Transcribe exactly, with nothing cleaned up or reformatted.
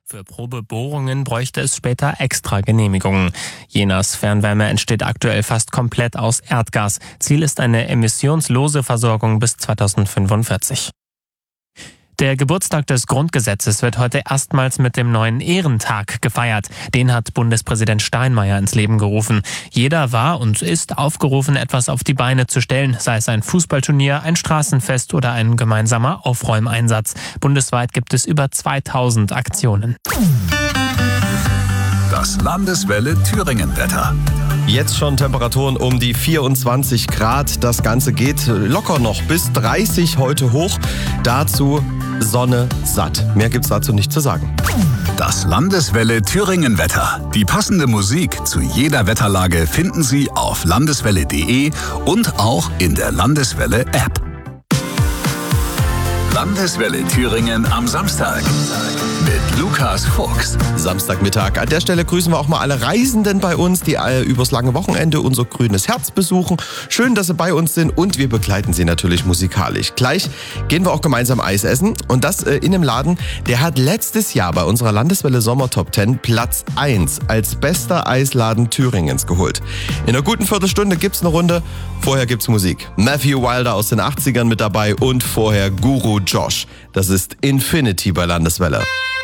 Für Probebohrungen bräuchte es später extra Genehmigungen. Jenas Fernwärme entsteht aktuell fast komplett aus Erdgas. Ziel ist eine emissionslose Versorgung bis zweitausendfünfundvierzig. Der Geburtstag des Grundgesetzes wird heute erstmals mit dem neuen Ehrentag gefeiert. Den hat Bundespräsident Steinmeier ins Leben gerufen. Jeder war und ist aufgerufen, etwas auf die Beine zu stellen, sei es ein Fußballturnier, ein Straßenfest oder ein gemeinsamer Aufräumeinsatz. Bundesweit gibt es über zweitausend Aktionen. Das Landeswelle Thüringen-Wetter. Jetzt schon Temperaturen um die vierundzwanzig Grad. Das Ganze geht locker noch bis dreißig heute hoch. Dazu Sonne satt. Mehr gibt's dazu nicht zu sagen. Das Landeswelle Thüringen-Wetter. Die passende Musik zu jeder Wetterlage finden Sie auf landeswelle punkt de und auch in der Landeswelle-App. Landeswelle Thüringen am Samstag mit Lukas Fuchs. Samstagmittag. An der Stelle grüßen wir auch mal alle Reisenden bei uns, die äh, übers lange Wochenende unser grünes Herz besuchen. Schön, dass sie bei uns sind und wir begleiten sie natürlich musikalisch. Gleich gehen wir auch gemeinsam Eis essen und das äh, in einem Laden, der hat letztes Jahr bei unserer Landeswelle Sommer Top zehn Platz eins als bester Eisladen Thüringens geholt. In einer guten Viertelstunde gibt's eine Runde, vorher gibt's Musik. Matthew Wilder aus den achtzigern mit dabei und vorher Guru Josh. Das ist Infinity bei Landeswelle.